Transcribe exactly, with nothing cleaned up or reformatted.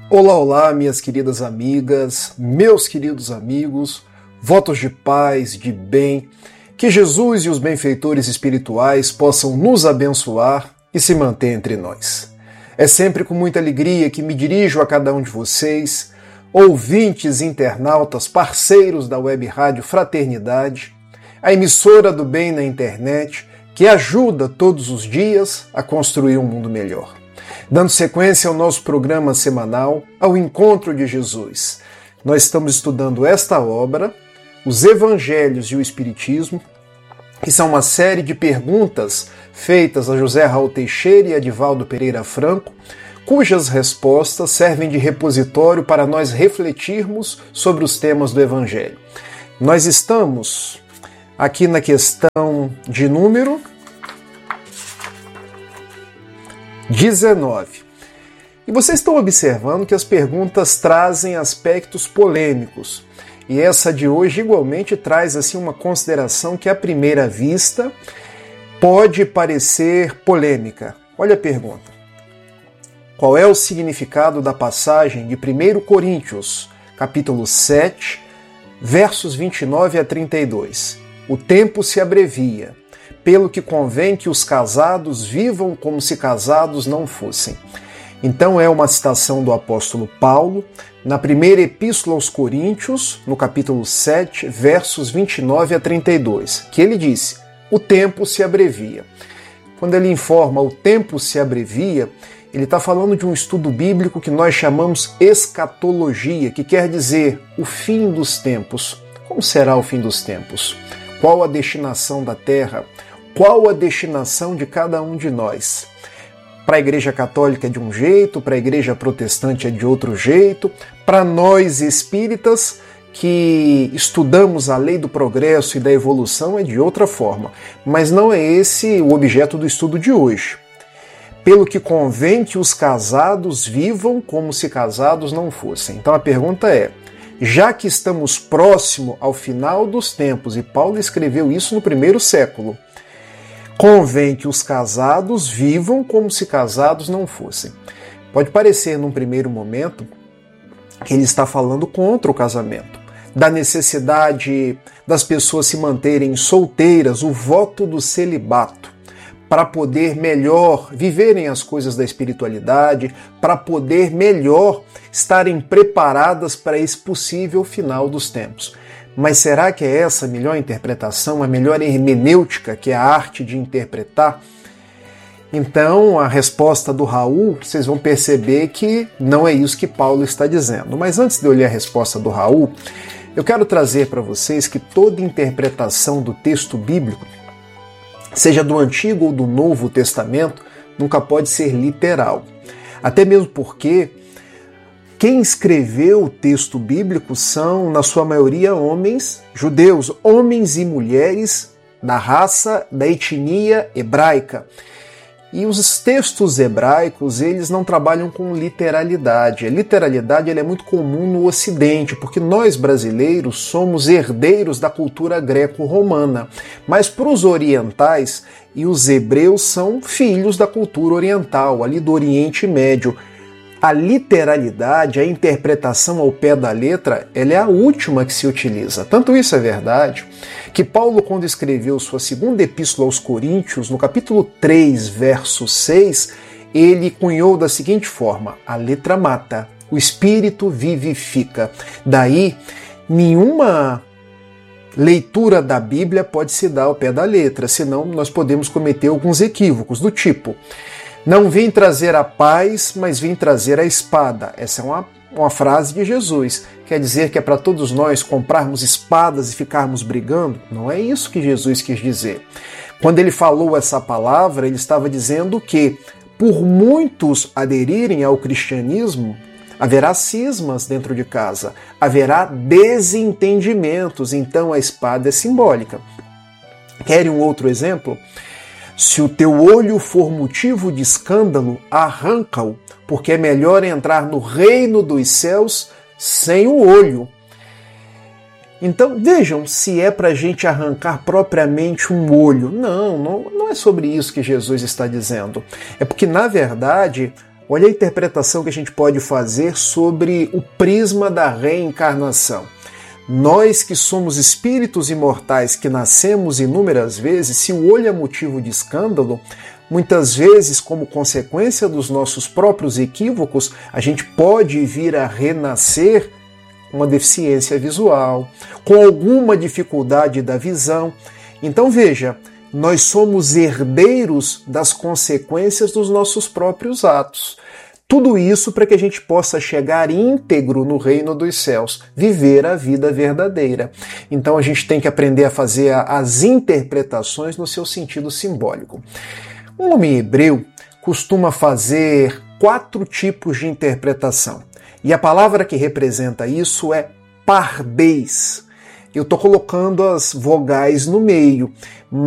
Olá, olá, minhas queridas amigas, meus queridos amigos, votos de paz, de bem, que Jesus e os benfeitores espirituais possam nos abençoar e se manter entre nós. É sempre com muita alegria que me dirijo a cada um de vocês, ouvintes, internautas, parceiros da Web Rádio Fraternidade, a emissora do bem na internet, que ajuda todos os dias a construir um mundo melhor. Dando sequência ao nosso programa semanal, ao Encontro de Jesus. Nós estamos estudando esta obra, os Evangelhos e o Espiritismo, que são uma série de perguntas feitas a José Raul Teixeira e Edivaldo Pereira Franco, cujas respostas servem de repositório para nós refletirmos sobre os temas do Evangelho. Nós estamos aqui na questão de número dezenove. E vocês estão observando que as perguntas trazem aspectos polêmicos. E essa de hoje igualmente traz assim uma consideração que à primeira vista pode parecer polêmica. Olha a pergunta. Qual é o significado da passagem de primeiro Coríntios, capítulo sete, versos vinte e nove a trinta e dois? O tempo se abrevia, pelo que convém que os casados vivam como se casados não fossem. Então é uma citação do apóstolo Paulo, na primeira epístola aos Coríntios, no capítulo sete, versos vinte e nove a trinta e dois, que ele disse, o tempo se abrevia. Quando ele informa o tempo se abrevia, ele está falando de um estudo bíblico que nós chamamos escatologia, que quer dizer o fim dos tempos. Como será o fim dos tempos? Qual a destinação da Terra? Qual a destinação de cada um de nós? Para a Igreja Católica é de um jeito, para a Igreja Protestante é de outro jeito, para nós espíritas que estudamos a lei do progresso e da evolução é de outra forma. Mas não é esse o objeto do estudo de hoje. Pelo que convém que os casados vivam como se casados não fossem. Então a pergunta é, já que estamos próximo ao final dos tempos, e Paulo escreveu isso no primeiro século, convém que os casados vivam como se casados não fossem. Pode parecer, num primeiro momento, que ele está falando contra o casamento, da necessidade das pessoas se manterem solteiras, o voto do celibato, para poder melhor viverem as coisas da espiritualidade, para poder melhor estarem preparadas para esse possível final dos tempos. Mas será que é essa a melhor interpretação, a melhor hermenêutica, que é a arte de interpretar? Então, a resposta do Raul, vocês vão perceber que não é isso que Paulo está dizendo. Mas antes de eu ler a resposta do Raul, eu quero trazer para vocês que toda interpretação do texto bíblico, seja do Antigo ou do Novo Testamento, nunca pode ser literal. Até mesmo porque quem escreveu o texto bíblico são, na sua maioria, homens judeus, homens e mulheres da raça, da etnia hebraica. E os textos hebraicos, eles não trabalham com literalidade. A literalidade ela é muito comum no Ocidente, porque nós brasileiros somos herdeiros da cultura greco-romana. Mas para os orientais, e os hebreus são filhos da cultura oriental, ali do Oriente Médio. A literalidade, a interpretação ao pé da letra, ela é a última que se utiliza. Tanto isso é verdade, que Paulo, quando escreveu sua segunda epístola aos Coríntios, no capítulo três, verso seis, ele cunhou da seguinte forma, a letra mata, o espírito vivifica. Daí, nenhuma leitura da Bíblia pode se dar ao pé da letra, senão nós podemos cometer alguns equívocos, do tipo, não vim trazer a paz, mas vim trazer a espada. Essa é uma, uma frase de Jesus. Quer dizer que é para todos nós comprarmos espadas e ficarmos brigando? Não é isso que Jesus quis dizer. Quando ele falou essa palavra, ele estava dizendo que, por muitos aderirem ao cristianismo, haverá cismas dentro de casa, haverá desentendimentos, então a espada é simbólica. Querem um outro exemplo? Se o teu olho for motivo de escândalo, arranca-o, porque é melhor entrar no reino dos céus sem o olho. Então, vejam se é para a gente arrancar propriamente um olho. Não, não, não é sobre isso que Jesus está dizendo. É porque, na verdade, Olha a interpretação que a gente pode fazer sobre o prisma da reencarnação. Nós que somos espíritos imortais, que nascemos inúmeras vezes, se o olho é motivo de escândalo, muitas vezes, como consequência dos nossos próprios equívocos, a gente pode vir a renascer com uma deficiência visual, com alguma dificuldade da visão. Então veja, nós somos herdeiros das consequências dos nossos próprios atos. Tudo isso para que a gente possa chegar íntegro no reino dos céus, viver a vida verdadeira. Então a gente tem que aprender a fazer as interpretações no seu sentido simbólico. Um homem hebreu costuma fazer quatro tipos de interpretação. E a palavra que representa isso é pardês. Eu estou colocando as vogais no meio,